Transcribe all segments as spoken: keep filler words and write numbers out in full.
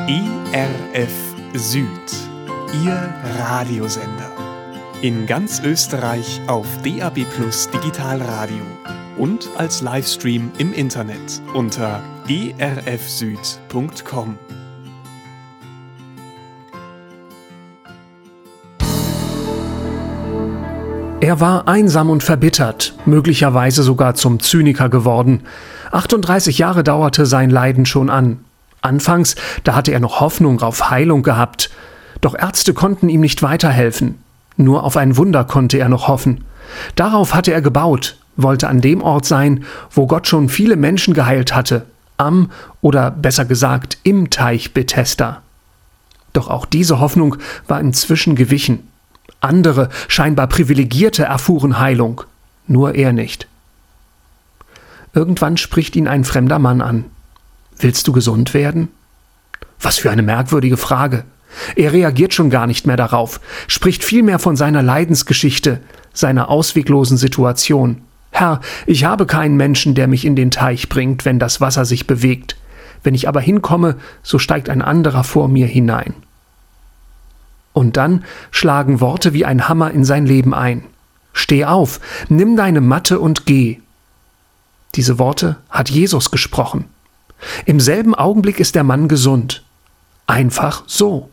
E R F Süd, Ihr Radiosender. In ganz Österreich auf D A B Plus Digitalradio und als Livestream im Internet unter e r f süd punkt com. Er war einsam und verbittert, möglicherweise sogar zum Zyniker geworden. achtunddreißig Jahre dauerte sein Leiden schon an. Anfangs, da hatte er noch Hoffnung auf Heilung gehabt. Doch Ärzte konnten ihm nicht weiterhelfen. Nur auf ein Wunder konnte er noch hoffen. Darauf hatte er gebaut, wollte an dem Ort sein, wo Gott schon viele Menschen geheilt hatte. Am, oder besser gesagt, im Teich Bethesda. Doch auch diese Hoffnung war inzwischen gewichen. Andere, scheinbar Privilegierte, erfuhren Heilung. Nur er nicht. Irgendwann spricht ihn ein fremder Mann an. »Willst du gesund werden?« Was für eine merkwürdige Frage. Er reagiert schon gar nicht mehr darauf, spricht vielmehr von seiner Leidensgeschichte, seiner ausweglosen Situation. »Herr, ich habe keinen Menschen, der mich in den Teich bringt, wenn das Wasser sich bewegt. Wenn ich aber hinkomme, so steigt ein anderer vor mir hinein.« Und dann schlagen Worte wie ein Hammer in sein Leben ein. »Steh auf, nimm deine Matte und geh.« Diese Worte hat Jesus gesprochen. Im selben Augenblick ist der Mann gesund. Einfach so.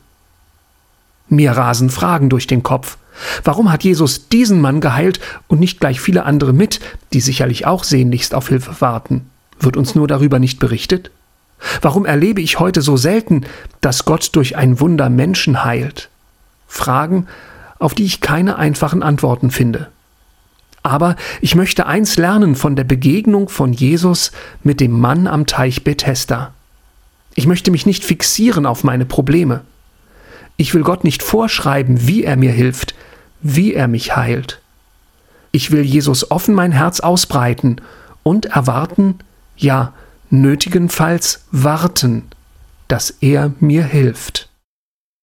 Mir rasen Fragen durch den Kopf. Warum hat Jesus diesen Mann geheilt und nicht gleich viele andere mit, die sicherlich auch sehnlichst auf Hilfe warten? Wird uns nur darüber nicht berichtet? Warum erlebe ich heute so selten, dass Gott durch ein Wunder Menschen heilt? Fragen, auf die ich keine einfachen Antworten finde. Aber ich möchte eins lernen von der Begegnung von Jesus mit dem Mann am Teich Bethesda. Ich möchte mich nicht fixieren auf meine Probleme. Ich will Gott nicht vorschreiben, wie er mir hilft, wie er mich heilt. Ich will Jesus offen mein Herz ausbreiten und erwarten, ja, nötigenfalls warten, dass er mir hilft.